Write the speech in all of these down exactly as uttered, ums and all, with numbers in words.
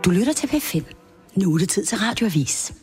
Du lytter til P fem. Nu er det tid til Radioavis.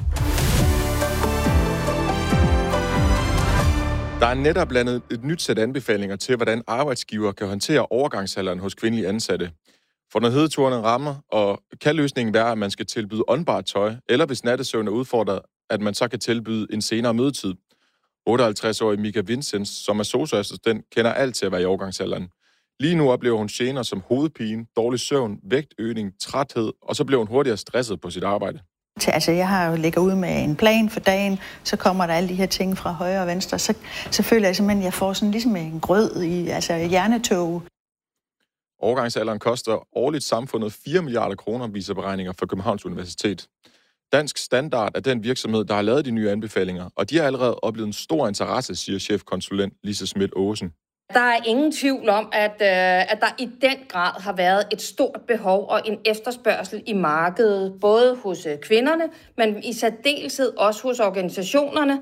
Der er netop blandet et nyt sæt anbefalinger til, hvordan arbejdsgiver kan håndtere overgangsalderen hos kvindelige ansatte. For når hedeturene rammer, og kan løsningen være, at man skal tilbyde åndbart tøj, eller hvis nattesøvn er udfordret, at man så kan tilbyde en senere mødetid. otteoghalvtreds-årige Mika Vincents, som er sosu-assistent, kender alt til at være i overgangsalderen. Lige nu oplever hun gener som hovedpine, dårlig søvn, vægtøgning, træthed, og så bliver hun hurtigere stresset på sit arbejde. Altså, jeg har jo ligger ud med en plan for dagen, så kommer der alle de her ting fra højre og venstre, så, så føler jeg simpelthen, at jeg får sådan ligesom en grød i altså hjernetog. Overgangsalderen koster årligt samfundet fire milliarder kroner, viser beregninger fra Københavns Universitet. Dansk Standard er den virksomhed, der har lavet de nye anbefalinger, og de har allerede oplevet en stor interesse, siger chefkonsulent Lise Schmidt-Aasen. Der er ingen tvivl om, at, øh, at der i den grad har været et stort behov og en efterspørgsel i markedet, både hos øh, kvinderne, men i særdeleshed også hos organisationerne.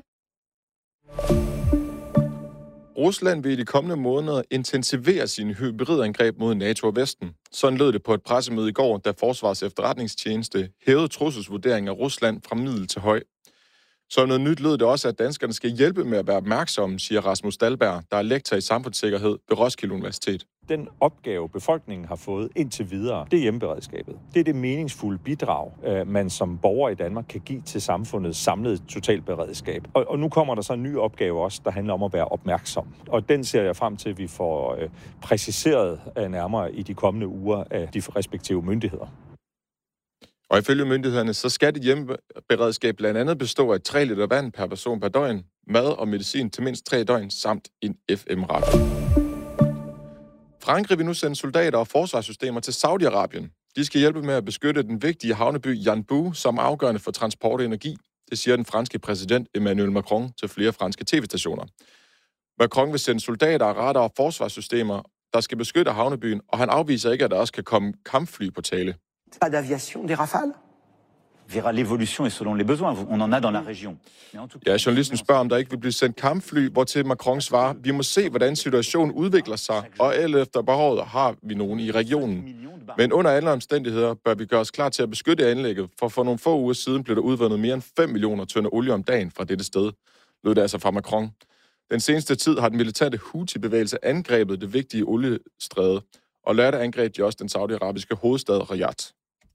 Rusland vil i de kommende måneder intensivere sine hybridangreb mod NATO og Vesten. Sådan lød det på et pressemøde i går, da Forsvars Efterretningstjeneste hævede trusselsvurderingen af Rusland fra middel til høj. Så noget nyt lød det også, at danskerne skal hjælpe med at være opmærksomme, siger Rasmus Dahlberg, der er lektor i samfundssikkerhed ved Roskilde Universitet. Den opgave, befolkningen har fået indtil videre, det er hjemmeberedskabet. Det er det meningsfulde bidrag, man som borger i Danmark kan give til samfundets samlede totalberedskab. Og, og nu kommer der så en ny opgave også, der handler om at være opmærksom. Og den ser jeg frem til, at vi får øh, præciseret øh, nærmere i de kommende uger af de respektive myndigheder. Og ifølge myndighederne, så skal det hjemmeberedskab blandt andet bestå af tre liter vand per person per døgn, mad og medicin til mindst tre døgn, samt en F M-radio. Frankrig vil nu sende soldater og forsvarssystemer til Saudi-Arabien. De skal hjælpe med at beskytte den vigtige havneby Yanbu, som er afgørende for transport og energi. Det siger den franske præsident Emmanuel Macron til flere franske tv-stationer. Macron vil sende soldater, radar og forsvarssystemer, der skal beskytte havnebyen, og han afviser ikke, at der også kan komme kampfly på tale. Pas d'aviation, des Rafales? Verra l'évolution et selon les besoins. On en a dans la région. Ja, journalisten spørger, om der ikke vil blive sendt kampfly, hvortil Macron svarer, vi må se, hvordan situationen udvikler sig, og alt efter behovet har vi nogen i regionen. Men under alle omstændigheder bør vi gøre os klar til at beskytte anlægget, for for nogle få uger siden blev der udvundet mere end fem millioner tønder olie om dagen fra dette sted, lød det altså fra Macron. Den seneste tid har den militante Houthi-bevægelse angrebet det vigtige oliestræde, og lørdag angreb de også den saudiarabiske hovedstad Riyadh.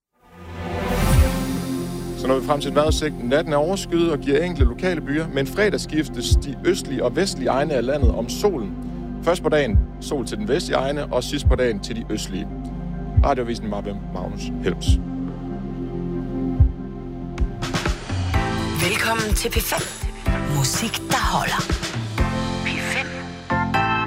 Så når vi frem til et vejrudsigt, natten er overskyet og giver enkelte lokale byer, men fredag skiftes de østlige og vestlige egne af landet om solen. Først på dagen sol til den vestlige egne, og sidst på dagen til de østlige. Radioavisen var ved Magnus Helms. Velkommen til P fem. Musik, der holder.